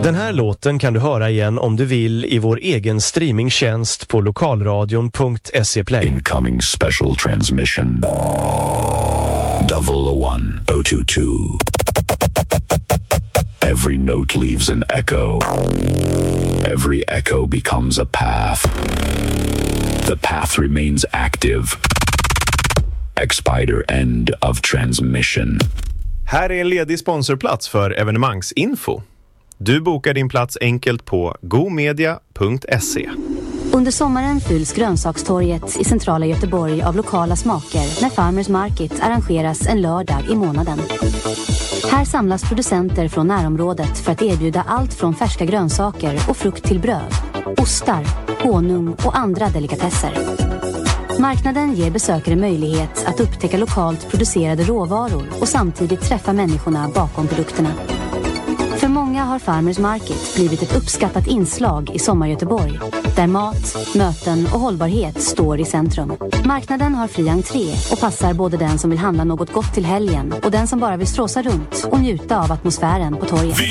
Den här låten kan du höra igen om du vill i vår egen streamingtjänst på lokalradion.se Play. Incoming special transmission 001022. Every note leaves an echo. Every echo becomes a path. The path remains active. Expider end of transmission. Här är en ledig sponsorplats för evenemangsinfo. Du bokar din plats enkelt på gomedia.se. Under sommaren fylls grönsakstorget i centrala Göteborg av lokala smaker när Farmers Market arrangeras en lördag i månaden. Här samlas producenter från närområdet för att erbjuda allt från färska grönsaker och frukt till bröd, ostar, honung och andra delikatesser. Marknaden ger besökare möjlighet att upptäcka lokalt producerade råvaror och samtidigt träffa människorna bakom produkterna. För många har Farmers Market blivit ett uppskattat inslag i Sommargöteborg, där mat, möten och hållbarhet står i centrum. Marknaden har fri entré och passar både den som vill handla något gott till helgen och den som bara vill stråsa runt och njuta av atmosfären på torget.